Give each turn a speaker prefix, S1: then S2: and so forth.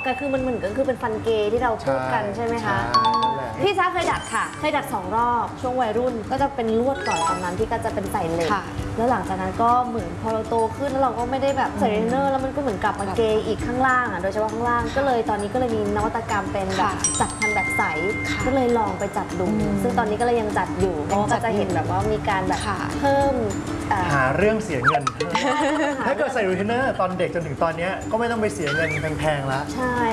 S1: ก็คือมันเหมือนก็คือเป็นฟันเกย์ที่เราพูดกันใช่ไหมคะพี่ช้าเคยดัดค่ะเคยดัด2 รอบช่วงวัยรุ่นก็จะเป็นลวดก่อนตอนนั้นที่ก็จะเป็นใส่เหล็กแล้วหลังจากนั้นก็เหมือนพอเราโตขึ้นแล้วเราก็ไม่ได้แบบใส่เทรนเนอร์แล้วมันก็เหมือนกลับมาเกย์อีกข้างล่างอ่ะโดยเฉพาะข้างล่างก็เลยตอนนี้ก็เลยมีนวัตกรรมเป็นแบบจัดพันแบบใสก็เลยลองไปจัดดูซึ่งตอนนี้ก็เลยยังจัดอยู่เพราะก็จะเห็นแบบว่ามีการแบบเพิ่ม
S2: หาเรื่องเสียเงินถ้าเกิดใส่รีเทนเนอร์ตอนเด็กจนถึงตอนนี้ก็ไม่ต้องไปเสียเงินแพงๆแล้ว
S1: ใช่